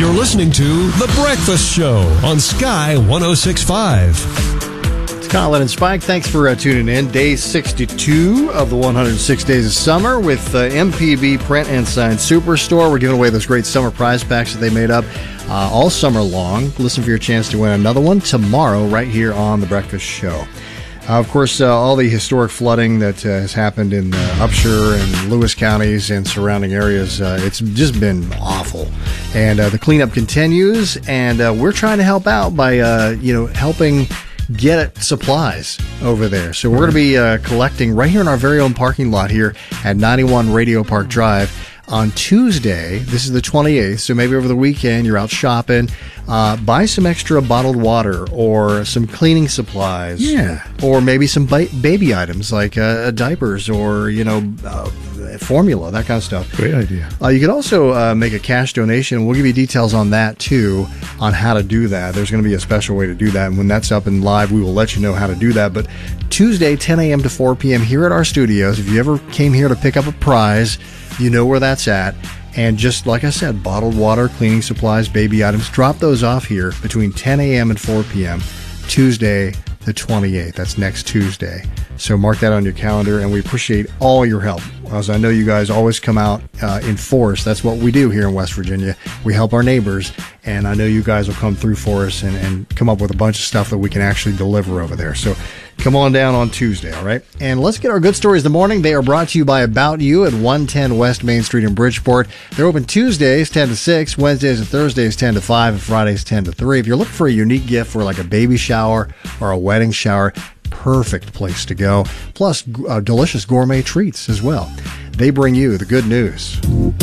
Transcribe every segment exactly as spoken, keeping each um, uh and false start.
You're listening to The Breakfast Show on Sky one oh six point five. It's Colin and Spike. Thanks for uh, tuning in. Day sixty-two of the one hundred six Days of Summer with uh, M P B Print and Sign Superstore. We're giving away those great summer prize packs that they made up uh, all summer long. Listen for your chance to win another one tomorrow right here on The Breakfast Show. Uh, of course, uh, all the historic flooding that uh, has happened in uh, Upshur and Lewis counties and surrounding areas, uh, it's just been awful. And uh, the cleanup continues, and uh, we're trying to help out by, uh, you know, helping get supplies over there. So we're going to be uh, collecting right here in our very own parking lot here at ninety-one Radio Park Drive on Tuesday. This is the twenty-eighth, so maybe over the weekend you're out shopping. Uh, buy some extra bottled water or some cleaning supplies. Yeah. Or maybe some ba- baby items like uh, diapers or, you know, uh, formula, that kind of stuff. Great idea. Uh, you could also uh, make a cash donation. We'll give you details on that, too, on how to do that. There's going to be a special way to do that. And when that's up and live, we will let you know how to do that. But Tuesday, ten a.m. to four p.m. here at our studios. If you ever came here to pick up a prize, you know where that's at. And just like I said, bottled water, cleaning supplies, baby items, drop those off here between ten a.m. and four p.m. Tuesday the twenty-eighth. That's next Tuesday. So mark that on your calendar, and we appreciate all your help. As I know you guys always come out uh, in force. That's what we do here in West Virginia. We help our neighbors, and I know you guys will come through for us and, and come up with a bunch of stuff that we can actually deliver over there. So come on down on Tuesday, all right? And let's get our good stories of the morning. They are brought to you by About You at one ten West Main Street in Bridgeport. They're open Tuesdays ten to six, Wednesdays and Thursdays ten to five, and Fridays ten to three. If you're looking for a unique gift for like a baby shower or a wedding shower, perfect place to go. Plus, uh, delicious gourmet treats as well. They bring you the good news.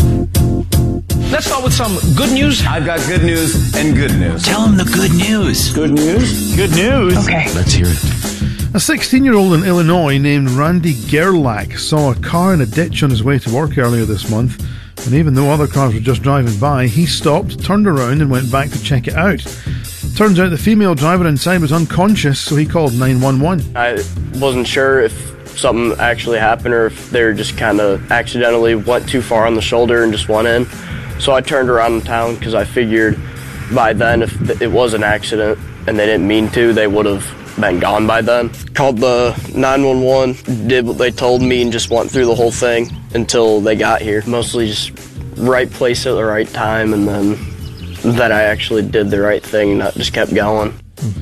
Let's start with some good news. I've got good news and good news. Tell them the good news. Good news? Good news. Okay. Let's hear it. A sixteen-year-old in Illinois named Randy Gerlach saw a car in a ditch on his way to work earlier this month. And even though other cars were just driving by, he stopped, turned around and went back to check it out. Turns out the female driver inside was unconscious, so he called nine one one. I wasn't sure if something actually happened or if they were just kind of accidentally went too far on the shoulder and just went in. So I turned around in town because I figured by then if it was an accident and they didn't mean to, they would have been gone by then. Called the nine one one, did what they told me and just went through the whole thing until they got here. Mostly just right place at the right time, and then that I actually did the right thing and not just kept going.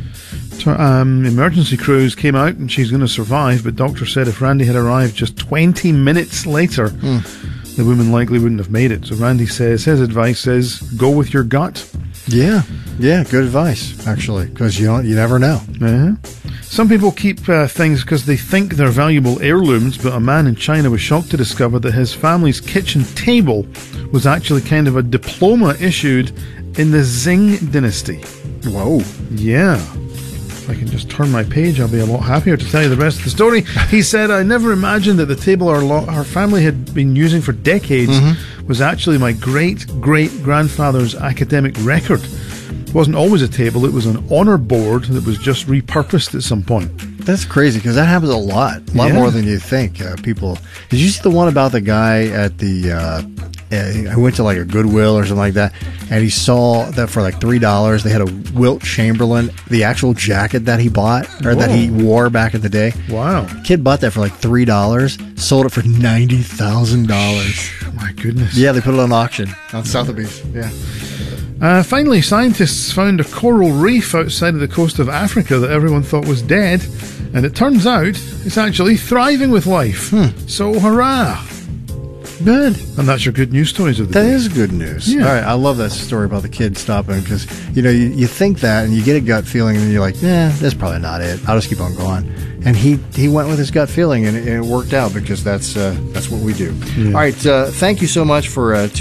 So, um, emergency crews came out and she's going to survive, but doctors said if Randy had arrived just twenty minutes later, mm. the woman likely wouldn't have made it. So Randy says, his advice is, go with your gut. Yeah, yeah, good advice, actually, because you don't, you never know. Uh-huh. Some people keep uh, things because they think they're valuable heirlooms, but a man in China was shocked to discover that his family's kitchen table was actually kind of a diploma issued in the Qing dynasty. Whoa. Yeah. If I can just turn my page, I'll be a lot happier to tell you the rest of the story. He said, I never imagined that the table our, lo- our family had been using for decades mm-hmm. was actually my great-great-grandfather's academic record. It wasn't always a table, it was an honor board that was just repurposed at some point. That's crazy, because that happens a lot. A lot yeah. more than you think. Uh, people, did you see the one about the guy at the, uh, I went to like a Goodwill or something like that, and he saw that for like three dollars, they had a Wilt Chamberlain, the actual jacket that he bought, or Whoa. that he wore back in the day. Wow. Kid bought that for like three dollars, sold it for ninety thousand dollars. My goodness. Yeah, they put it on auction on Sotheby's. Yeah. Uh, finally, scientists found a coral reef outside of the coast of Africa that everyone thought was dead, and it turns out it's actually thriving with life. Hmm. So, hurrah! Good. And that's your good news stories of the that day. That is good news. Yeah. All right, I love that story about the kid stopping, because, you know, you, you think that, and you get a gut feeling, and you're like, eh, that's probably not it. I'll just keep on going. And he, he went with his gut feeling, and it, and it worked out, because that's uh, that's what we do. Yeah. All right, uh, thank you so much for uh,